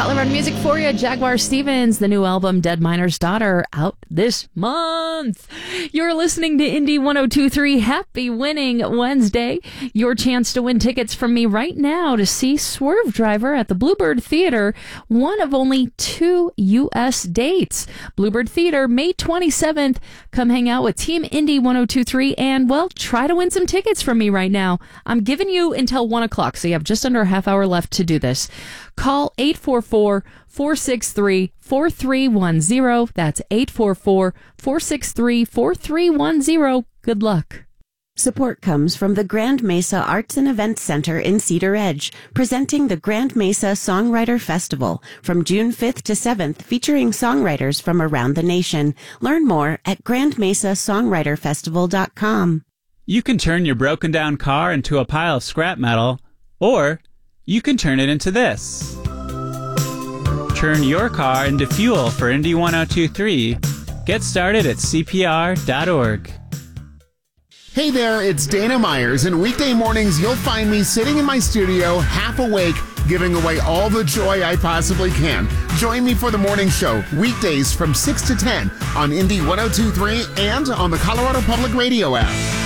Colorado music for you. Jaguar Stevens, the new album Dead Miner's Daughter, out this month. You're listening to Indie 102.3. Happy Winning Wednesday. Your chance to win tickets from me right now to see Swerve Driver at the Bluebird Theater, one of only 2 U.S. dates. Bluebird Theater, May 27th. Come hang out with Team Indie 102.3 and, well, try to win some tickets from me right now. I'm giving you until 1 o'clock, so you have just under a half hour left to do this. Call 844-463-4310. That's 844-463-4310. Good luck. Support comes from the Grand Mesa Arts and Events Center in Cedar Edge, presenting the Grand Mesa Songwriter Festival from June 5th to 7th, featuring songwriters from around the nation. Learn more at grandmesasongwriterfestival.com. You can turn your broken down car into a pile of scrap metal, or you can turn it into this. Turn your car into fuel for Indie 102.3. Get started at CPR.org. Hey there, it's Dana Myers, and weekday mornings you'll find me sitting in my studio, half awake, giving away all the joy I possibly can. Join me for the morning show, weekdays from 6 to 10 on Indie 102.3 and on the Colorado Public Radio app.